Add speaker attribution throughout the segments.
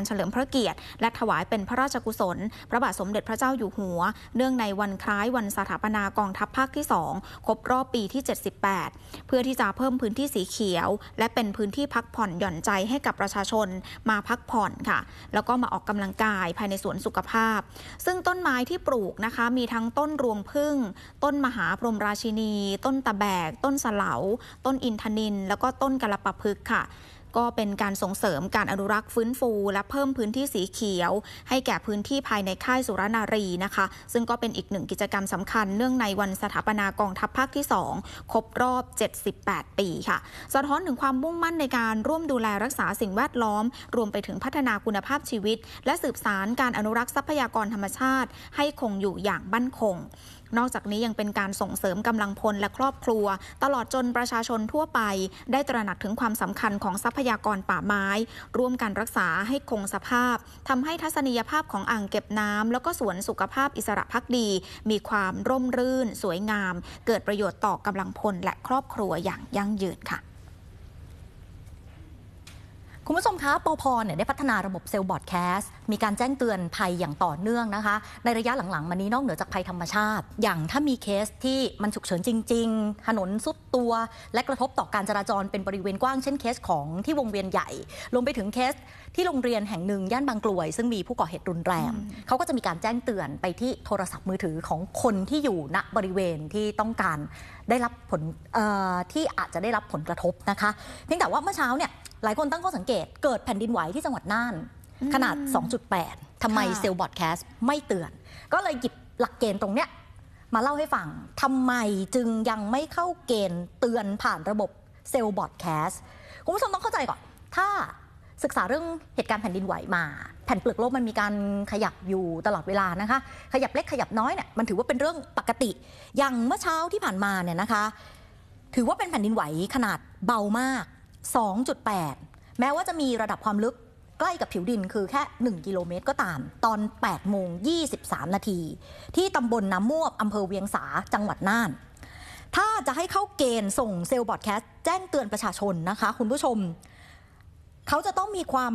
Speaker 1: เฉลิมพระเกียรติและถวายเป็นพระราชกุศลพระบาทสมเด็จพระเจ้าอยู่หัวเนื่องในวันคล้ายวันสถาปนากองทัพภาคที่2ครบรอบปีที่78เพื่อที่จะเพิ่มพื้นที่สีเขียวและเป็นพื้นที่พักผ่อนหย่อนใจให้กับประชาชนมาพักผ่อนค่ะแล้วก็มาออกกำลังกายภายในสวนสุขภาพซึ่งต้นไม้ที่ปลูกนะคะมีทั้งต้นรวงผึ้งต้นมหาพรหมราชินีต้นตะแบกต้นสะเหลาต้นอินทนิลแล้วก็ต้นกะละปะพฤกษ์ค่ะก็เป็นการส่งเสริมการอนุรักษ์ฟื้นฟูและเพิ่มพื้นที่สีเขียวให้แก่พื้นที่ภายในค่ายสุรนารีนะคะซึ่งก็เป็นอีกหนึ่งกิจกรรมสำคัญเนื่องในวันสถาปนากองทัพภาคที่2ครบรอบ78ปีค่ะสะท้อนถึงความมุ่งมั่นในการร่วมดูแลรักษาสิ่งแวดล้อมรวมไปถึงพัฒนาคุณภาพชีวิตและสืบสานการอนุรักษ์ทรัพยากรธรรมชาติให้คงอยู่อย่างมั่นคงนอกจากนี้ยังเป็นการส่งเสริมกำลังพลและครอบครัวตลอดจนประชาชนทั่วไปได้ตระหนักถึงความสำคัญของทรัพยากรป่าไม้ร่วมกันรักษาให้คงสภาพทำให้ทัศนียภาพของอ่างเก็บน้ำแล้วก็สวนสุขภาพอิสระภักดีมีความร่มรื่นสวยงามเกิดประโยชน์ต่อกำลังพลและครอบครัวอย่างยั่งยืนค่ะ
Speaker 2: คุณผู้ชมคะปพ.ได้พัฒนาระบบเซลล์บอร์ดแคสต์มีการแจ้งเตือนภัยอย่างต่อเนื่องนะคะในระยะหลังๆมานี้นอกเหนือจากภัยธรรมชาติอย่างถ้ามีเคสที่มันฉุกเฉินจริงๆถนนซุดตัวและกระทบต่อการจราจรเป็นบริเวณกว้างเช่นเคสของที่วงเวียนใหญ่รวมไปถึงเคสที่โรงเรียนแห่งหนึ่งย่านบางกลวยซึ่งมีผู้ก่อเหตุรุนแรงเขาก็จะมีการแจ้งเตือนไปที่โทรศัพท์มือถือของคนที่อยู่ณบริเวณที่ต้องการได้รับผลที่อาจจะได้รับผลกระทบนะคะเพียงแต่ว่าเมื่อเช้าเนี่ยหลายคนตั้งข้อสังเกตเกิดแผ่นดินไหวที่จังหวัดน่านขนาด 2.8 ทำไมเซลล์บอร์ดแคสต์ไม่เตือนก็เลยหยิบหลักเกณฑ์ตรงเนี้ยมาเล่าให้ฟังทำไมจึงยังไม่เข้าเกณฑ์เตือนผ่านระบบเซลล์บอร์ดแคสต์คุณผู้ชมต้องเข้าใจก่อนถ้าศึกษาเรื่องเหตุการณ์แผ่นดินไหวมาแผ่นเปลือกโลกมันมีการขยับอยู่ตลอดเวลานะคะขยับเล็กขยับน้อยเนี่ยมันถือว่าเป็นเรื่องปกติอย่างเมื่อเช้าที่ผ่านมาเนี่ยนะคะถือว่าเป็นแผ่นดินไหวขนาดเบามาก 2.8 แม้ว่าจะมีระดับความลึกใกล้กับผิวดินคือแค่1กิโลเมตรก็ตามตอน 8:23 นาทีที่ตำบลน้ำม่วงอำเภอเวียงสาจังหวัดน่านถ้าจะให้เข้าเกณฑ์ส่งเซลล์บอร์ดแคสต์แจ้งเตือนประชาชนนะคะคุณผู้ชมเขาจะต้องมีความ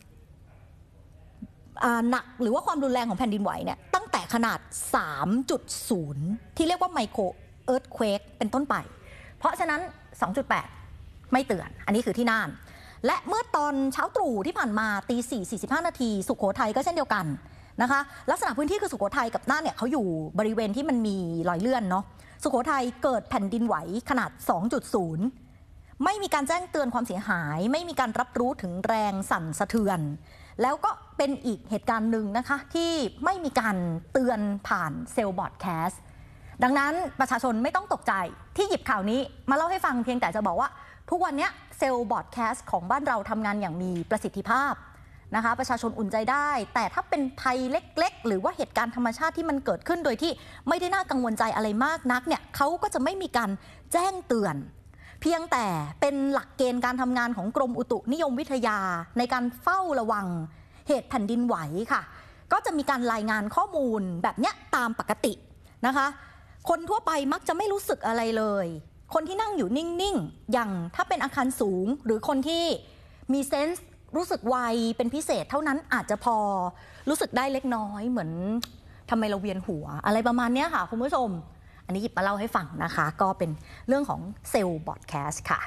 Speaker 2: หนักหรือว่าความรุนแรงของแผ่นดินไหวเนี่ยตั้งแต่ขนาด 3.0 ที่เรียกว่าไมโครเอิร์ธเควคเป็นต้นไปเพราะฉะนั้น 2.8 ไม่เตือนอันนี้คือที่น่านและเมื่อตอนเช้าตรู่ที่ผ่านมาตี 4:45 นาทีสุโขทัยก็เช่นเดียวกันนะคะลักษณะพื้นที่คือสุโขทัยกับน่านเนี่ยเขาอยู่บริเวณที่มันมีรอยเลื่อนเนาะสุโขทัยเกิดแผ่นดินไหวขนาด 2.0 ไม่มีการแจ้งเตือนความเสียหายไม่มีการรับรู้ถึงแรงสั่นสะเทือนแล้วก็เป็นอีกเหตุการณ์หนึ่งนะคะที่ไม่มีการเตือนผ่านเซลล์บอร์ดแคสต์ดังนั้นประชาชนไม่ต้องตกใจที่หยิบข่าวนี้มาเล่าให้ฟังเพียงแต่จะบอกว่าทุกวันนี้เซลล์บอร์ดแคสต์ของบ้านเราทำงานอย่างมีประสิทธิภาพนะคะประชาชนอุ่นใจได้แต่ถ้าเป็นภัยเล็กๆหรือว่าเหตุการณ์ธรรมชาติที่มันเกิดขึ้นโดยที่ไม่ได้น่ากังวลใจอะไรมากนักเนี่ยเขาก็จะไม่มีการแจ้งเตือนเพียงแต่เป็นหลักเกณฑ์การทำงานของกรมอุตุนิยมวิทยาในการเฝ้าระวังเหตุแผ่นดินไหวค่ะก็จะมีการรายงานข้อมูลแบบเนี้ยตามปกตินะคะคนทั่วไปมักจะไม่รู้สึกอะไรเลยคนที่นั่งอยู่นิ่งๆอย่างถ้าเป็นอาคารสูงหรือคนที่มีเซนส์รู้สึกไวเป็นพิเศษเท่านั้นอาจจะพอรู้สึกได้เล็กน้อยเหมือนทำไมเราเวียนหัวอะไรประมาณนี้ค่ะคุณผู้ชมอันนี้หยิบมาเล่าให้ฟังนะคะก็เป็นเรื่องของเซลล์บอร์ดแคสต์ค่ะ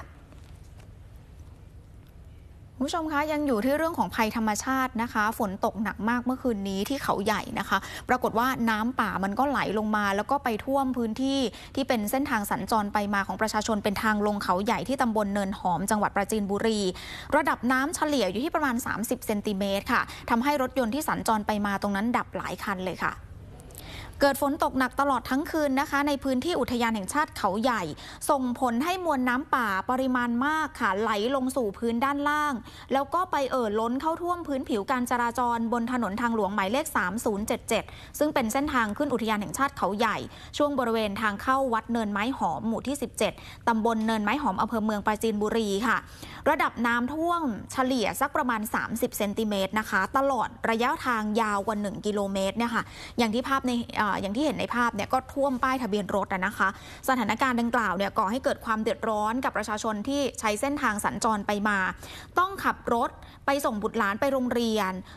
Speaker 1: ผู้ชมคะยังอยู่ที่เรื่องของภัยธรรมชาตินะคะฝนตกหนักมากเมื่อคืนนี้ที่เขาใหญ่นะคะปรากฏว่าน้ำป่ามันก็ไหลลงมาแล้วก็ไปท่วมพื้นที่ที่เป็นเส้นทางสัญจรไปมาของประชาชนเป็นทางลงเขาใหญ่ที่ตำบลเนินหอมจังหวัดปราจีนบุรีระดับน้ำเฉลี่ยอยู่ที่ประมาณ30เซนติเมตรค่ะทำให้รถยนต์ที่สัญจรไปมาตรงนั้นดับหลายคันเลยค่ะเกิดฝนตกหนักตลอดทั้งคืนนะคะในพื้นที่อุทยานแห่งชาติเขาใหญ่ส่งผลให้มวลน้ำป่าปริมาณมากค่ะไหลลงสู่พื้นด้านล่างแล้วก็ไปล้นเข้าท่วมพื้นผิวการจราจรบนถนนทางหลวงหมายเลข3077ซึ่งเป็นเส้นทางขึ้นอุทยานแห่งชาติเขาใหญ่ช่วงบริเวณทางเข้าวัดเนินไม้หอมหมู่ที่17ตำบลเนินไม้หอมอำเภอเมืองปราจีนบุรีค่ะระดับน้ำท่วมเฉลี่ยสักประมาณ30เซนติเมตรนะคะตลอดระยะทางยาวกว่า1กิโลเมตรเนี่ยค่ะอย่างที่เห็นในภาพเนี่ยก็ท่วมป้ายทะเบียนรถนะคะสถานการณ์ดังกล่าวเนี่ยก่อให้เกิดความเดือดร้อนกับประชาชนที่ใช้เส้นทางสัญจรไปมาต้องขับรถไปส่งบุตรหลานไปโรงเรียน